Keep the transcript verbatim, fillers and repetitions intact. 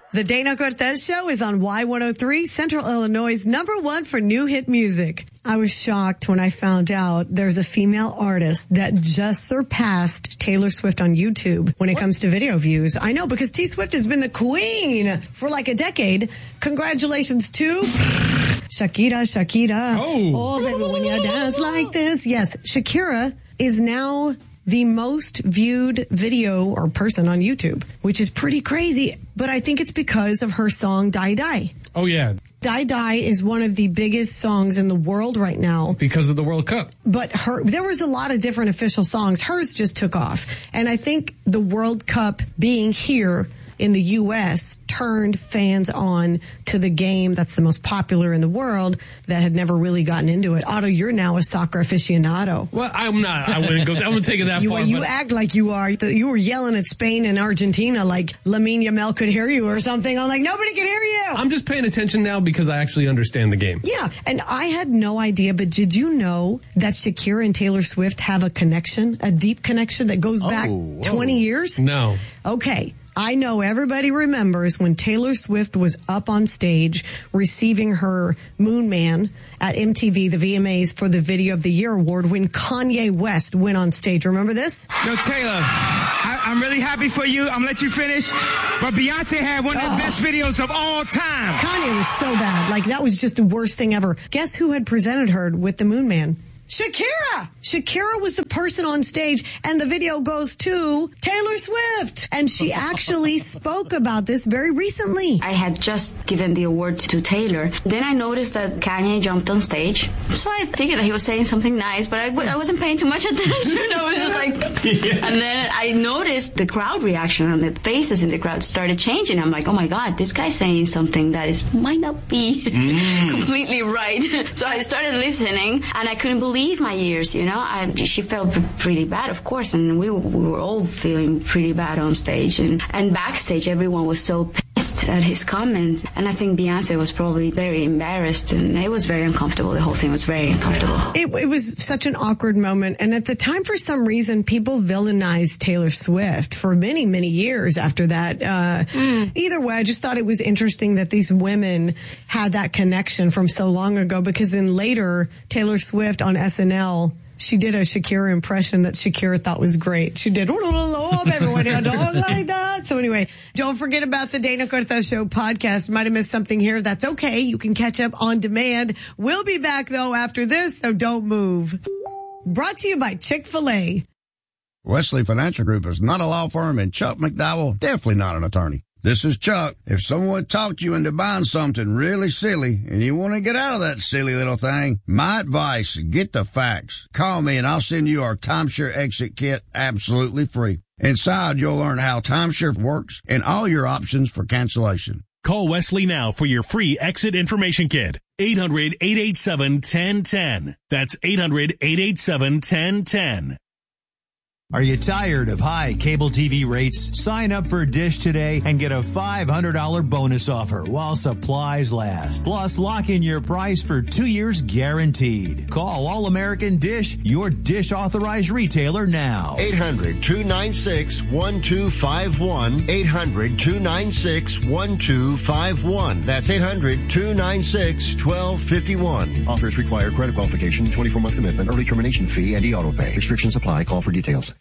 The Dana Cortez Show is on Y one oh three, Central Illinois' number one for new hit music. I was shocked when I found out there's a female artist that just surpassed Taylor Swift on YouTube when it what? comes to video views. I know, because T Swift has been the queen for like a decade. Congratulations to Shakira, Shakira. Oh, oh baby, when you dance like this. Yes, Shakira is now the most viewed video or person on YouTube, which is pretty crazy. But I think it's because of her song Die Die. Oh, yeah. Die Die is one of the biggest songs in the world right now. Because of the World Cup. But her, there was a lot of different official songs. Hers just took off. And I think the World Cup being here in the U S turned fans on to the game that's the most popular in the world that had never really gotten into it. Otto, you're now a soccer aficionado. Well, I'm not. I wouldn't go. I wouldn't take it that you, far. You but act like you are. You were yelling at Spain and Argentina like Lamine Yamal could hear you or something. I'm like, nobody can hear you. I'm just paying attention now because I actually understand the game. Yeah, and I had no idea, but did you know that Shakira and Taylor Swift have a connection, a deep connection that goes back oh, twenty years? No. Okay. I know everybody remembers when Taylor Swift was up on stage receiving her Moon Man at M T V, the V M As, for the Video of the Year award when Kanye West went on stage. Remember this? Yo, Taylor, I, I'm really happy for you. I'm going to let you finish. But Beyonce had one of the oh. best videos of all time. Kanye was so bad. Like, that was just the worst thing ever. Guess who had presented her with the Moon Man? Shakira! Shakira was the person on stage, and the video goes to Taylor Swift. And she actually spoke about this very recently. I had just given the award to Taylor. Then I noticed that Kanye jumped on stage. So I figured that he was saying something nice, but I, I wasn't paying too much attention. I was just like... Yeah. And then I noticed the crowd reaction and the faces in the crowd started changing. I'm like, oh my God, this guy's saying something that is might not be mm. completely right. So I started listening, and I couldn't believe my ears, you know. I, she felt pretty bad, of course, and we, we were all feeling pretty bad on stage. And, and backstage, everyone was so pissed at his comments. And I think Beyonce was probably very embarrassed, and it was very uncomfortable. The whole thing was very uncomfortable. It, it was such an awkward moment. And at the time, for some reason, people villainized Taylor Swift for many, many years after that. Uh, mm. Either way, I just thought it was interesting that these women had that connection from so long ago, because then later, Taylor Swift on S N L, she did a Shakira impression that Shakira thought was great. She did, oh, everyone did a dog like that. So anyway, don't forget about the Dana Cortez Show podcast. Might have missed something here. That's okay. You can catch up on demand. We'll be back, though, after this, so don't move. Brought to you by Chick-fil-A. Wesley Financial Group is not a law firm, and Chuck McDowell, definitely not an attorney. This is Chuck. If someone talked you into buying something really silly and you want to get out of that silly little thing, my advice, get the facts. Call me and I'll send you our timeshare exit kit absolutely free. Inside, you'll learn how timeshare works and all your options for cancellation. Call Wesley now for your free exit information kit. eight hundred, eight eight seven, one zero one zero. That's eight hundred, eight eight seven, one zero one zero. Are you tired of high cable T V rates? Sign up for Dish today and get a five hundred dollars bonus offer while supplies last. Plus, lock in your price for two years guaranteed. Call All American Dish, your Dish authorized retailer now. eight hundred, two nine six, one two five one. eight hundred, two nine six, one two five one. That's eight hundred, two nine six, one two five one. Offers require credit qualification, twenty-four month commitment, early termination fee, and e-auto pay. Restrictions apply. Call for details.